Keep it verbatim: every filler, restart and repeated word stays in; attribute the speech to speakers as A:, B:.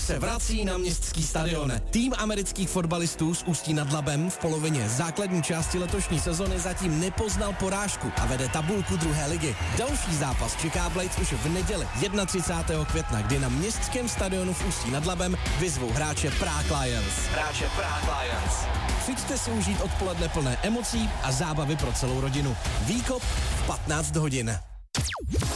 A: se vrací na Městský stadion. Tým amerických fotbalistů z Ústí nad Labem v polovině základní části letošní sezony zatím nepoznal porážku a vede tabulku druhé ligy. Další zápas čeká Blades už v neděli třicátého prvního května, kdy na Městském stadionu v Ústí nad Labem vyzvou hráče Prague Lions. Hráče Prague Lions. Přijďte si užít odpoledne plné emocí a zábavy pro celou rodinu. Výkop v patnáct hodin.